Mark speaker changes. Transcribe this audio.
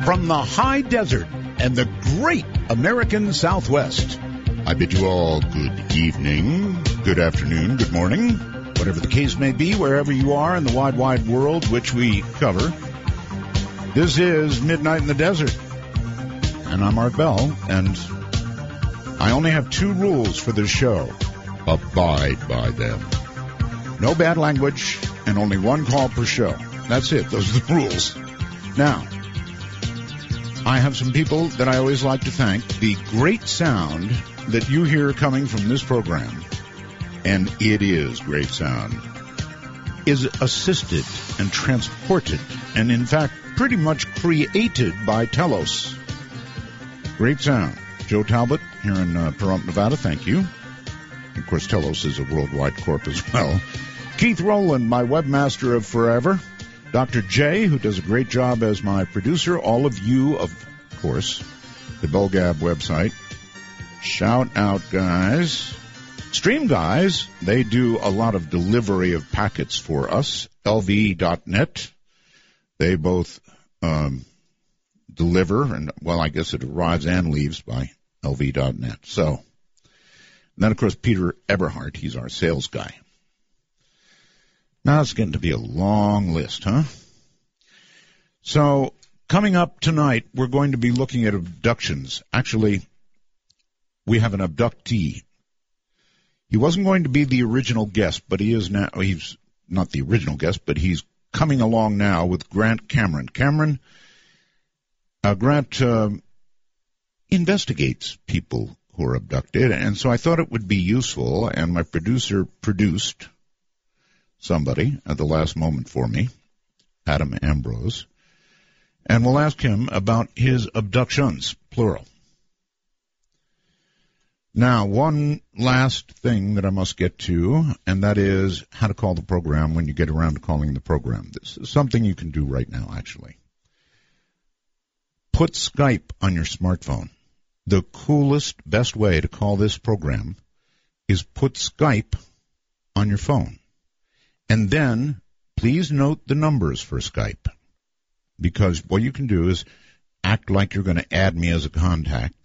Speaker 1: from the high desert and the great American Southwest. I bid you all good evening, good afternoon, good morning, whatever the case may be, wherever you are in the wide, wide world which we cover. This is Midnight in the Desert, and I'm Art Bell, and I only have two rules for this show. Abide by them. No bad language, and only one call per show. That's it. Those are the rules. Now, I have some people that I always like to thank. The great sound that you hear coming from this program, and it is great sound, is assisted and transported and, in fact, pretty much created by Telos. Great sound. Joe Talbot here in Pahrump, Nevada, thank you. Of course, Telos is a worldwide corp as well. Keith Rowland, my webmaster of forever. Dr. J, who does a great job as my producer. All of you, of course, the BellGab website. Shout out, guys. Stream Guys, they do a lot of delivery of packets for us. LV.net. They both deliver, and, well, I guess it arrives and leaves by LV.net. So, and then, of course, Peter Eberhardt, he's our sales guy. Now it's getting to be a long list, huh? So, coming up tonight, we're going to be looking at abductions. Actually, we have an abductee. He wasn't going to be the original guest, but he is now. He's not the original guest, but he's coming along now with Grant Cameron. Grant investigates people who are abducted, and so I thought it would be useful, and my producer produced somebody at the last moment for me, Adam Ambrose, and we'll ask him about his abductions, plural. Now, one last thing that I must get to, and that is how to call the program when you get around to calling the program. This is something you can do right now, actually. Put Skype on your smartphone. The coolest, best way to call this program is put Skype on your phone. And then, please note the numbers for Skype, because what you can do is act like you're going to add me as a contact,